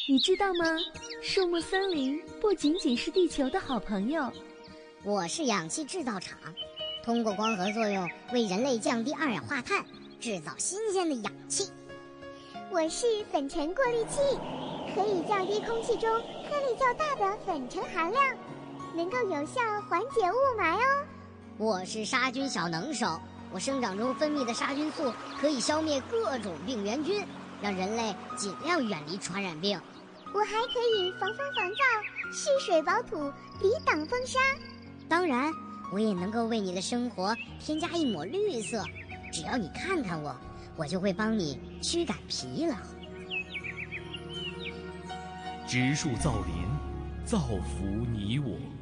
你知道吗？树木森林不仅仅是地球的好朋友。 我是氧气制造厂，通过光合作用为人类降低二氧化碳，制造新鲜的氧气。 我是粉尘过滤器，可以降低空气中颗粒较大的粉尘含量，能够有效缓解雾霾哦。 我是杀菌小能手，我生长中分泌的杀菌素可以消灭各种病原菌，让人类尽量远离传染病。 我还可以防风防噪，蓄水保土，抵挡风沙。 当然，我也能够为你的生活添加一抹绿色。只要你看看我，我就会帮你驱赶疲劳。 植树造林，造福你我。